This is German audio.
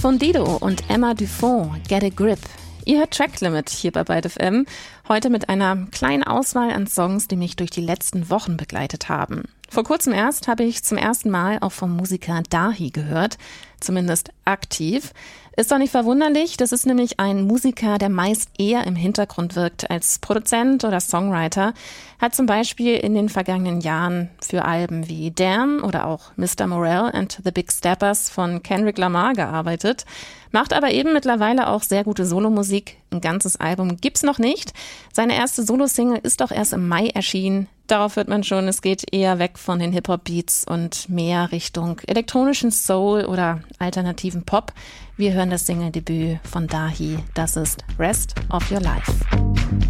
Fundido und Emma Dufont, Get a Grip. Ihr hört Track Limit hier bei Byte FM. Heute mit einer kleinen Auswahl an Songs, die mich durch die letzten Wochen begleitet haben. Vor kurzem erst habe ich zum ersten Mal auch vom Musiker Dahi gehört, zumindest aktiv. Ist doch nicht verwunderlich, das ist nämlich ein Musiker, der meist eher im Hintergrund wirkt als Produzent oder Songwriter, hat zum Beispiel in den vergangenen Jahren für Alben wie Damn oder auch Mr. Morale and the Big Steppers von Kendrick Lamar gearbeitet, macht aber eben mittlerweile auch sehr gute Solomusik. Ein ganzes Album gibt's noch nicht. Seine erste Solo-Single ist doch erst im Mai erschienen. Darauf hört man schon, es geht eher weg von den Hip-Hop-Beats und mehr Richtung elektronischen Soul oder alternativen Pop. Wir hören das Single-Debüt von Dahi. Das ist Rest of Your Life.